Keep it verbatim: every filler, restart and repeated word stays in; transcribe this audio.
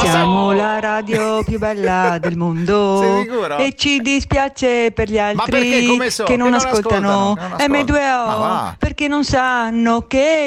Siamo la radio più bella del mondo. Sei sicuro? E ci dispiace per gli Ma perché? altri Come so? che non Che non ascoltano ascoltano? Non ascoltano. Ma M due va. O perché non sanno che